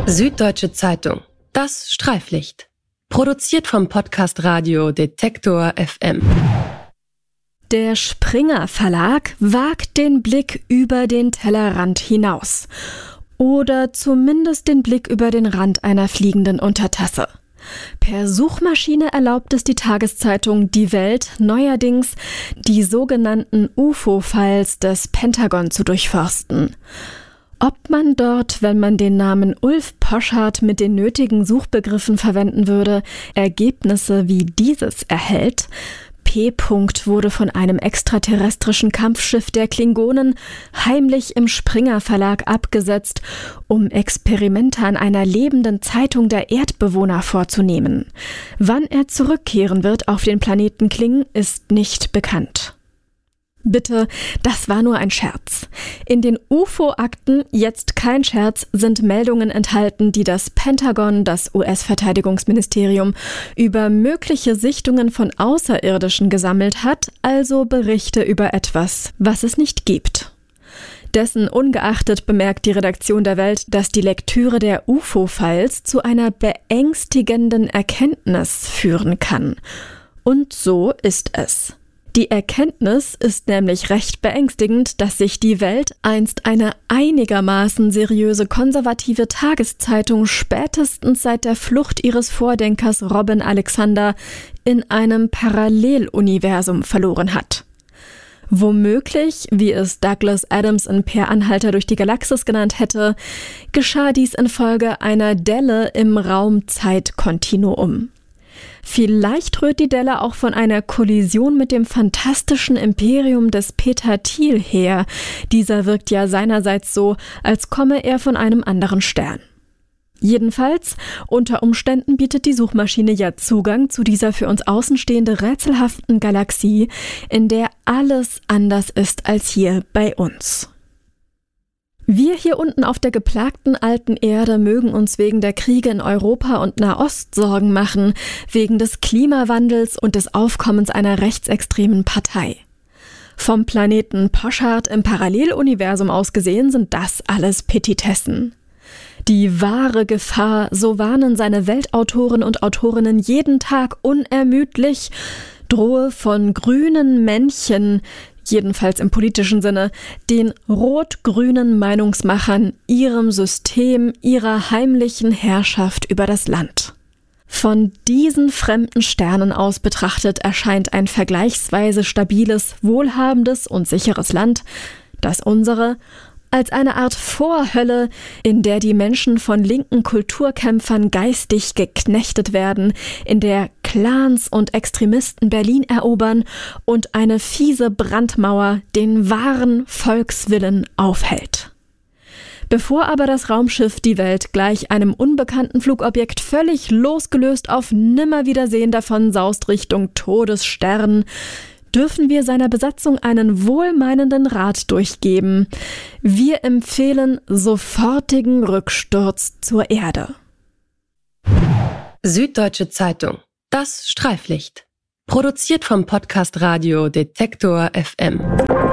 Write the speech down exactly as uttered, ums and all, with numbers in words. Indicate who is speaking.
Speaker 1: Süddeutsche Zeitung. Das Streiflicht. Produziert vom Podcast Radio Detektor F M.
Speaker 2: Der Springer Verlag wagt den Blick über den Tellerrand hinaus. Oder zumindest den Blick über den Rand einer fliegenden Untertasse. Per Suchmaschine erlaubt es die Tageszeitung Die Welt neuerdings, die sogenannten U F O-Files des Pentagon zu durchforsten. Ob man dort, wenn man den Namen Ulf Poschardt mit den nötigen Suchbegriffen verwenden würde, Ergebnisse wie dieses erhält? P. wurde von einem extraterrestrischen Kampfschiff der Klingonen heimlich im Springer Verlag abgesetzt, um Experimente an einer lebenden Zeitung der Erdbewohner vorzunehmen. Wann er zurückkehren wird auf den Planeten Kling, ist nicht bekannt. Bitte, das war nur ein Scherz. In den U F O-Akten, jetzt kein Scherz, sind Meldungen enthalten, die das Pentagon, das U S-Verteidigungsministerium, über mögliche Sichtungen von Außerirdischen gesammelt hat, also Berichte über etwas, was es nicht gibt. Dessen ungeachtet bemerkt die Redaktion der Welt, dass die Lektüre der U F O-Files zu einer beängstigenden Erkenntnis führen kann. Und so ist es. Die Erkenntnis ist nämlich recht beängstigend, dass sich die Welt, einst eine einigermaßen seriöse konservative Tageszeitung, spätestens seit der Flucht ihres Vordenkers Robin Alexander in einem Paralleluniversum verloren hat. Womöglich, wie es Douglas Adams in Per Anhalter durch die Galaxis genannt hätte, geschah dies infolge einer Delle im Raum-Zeit-Kontinuum. Vielleicht rührt die Delle auch von einer Kollision mit dem fantastischen Imperium des Peter Thiel her. Dieser wirkt ja seinerseits so, als komme er von einem anderen Stern. Jedenfalls, unter Umständen bietet die Suchmaschine ja Zugang zu dieser für uns Außenstehende rätselhaften Galaxie, in der alles anders ist als hier bei uns. Wir hier unten auf der geplagten alten Erde mögen uns wegen der Kriege in Europa und Nahost Sorgen machen, wegen des Klimawandels und des Aufkommens einer rechtsextremen Partei. Vom Planeten Poschardt im Paralleluniversum aus gesehen sind das alles Petitessen. Die wahre Gefahr, so warnen seine Weltautoren und Autorinnen jeden Tag unermüdlich, drohe von grünen Männchen, jedenfalls im politischen Sinne, den rot-grünen Meinungsmachern, ihrem System, ihrer heimlichen Herrschaft über das Land. Von diesen fremden Sternen aus betrachtet erscheint ein vergleichsweise stabiles, wohlhabendes und sicheres Land, das unsere, als eine Art Vorhölle, in der die Menschen von linken Kulturkämpfern geistig geknechtet werden, in der Clans und Extremisten Berlin erobern und eine fiese Brandmauer den wahren Volkswillen aufhält. Bevor aber das Raumschiff Die Welt gleich einem unbekannten Flugobjekt völlig losgelöst auf Nimmerwiedersehen davon saust Richtung Todesstern, dürfen wir seiner Besatzung einen wohlmeinenden Rat durchgeben. Wir empfehlen sofortigen Rücksturz zur Erde.
Speaker 1: Süddeutsche Zeitung. Das Streiflicht. Produziert vom Podcast Radio Detektor F M.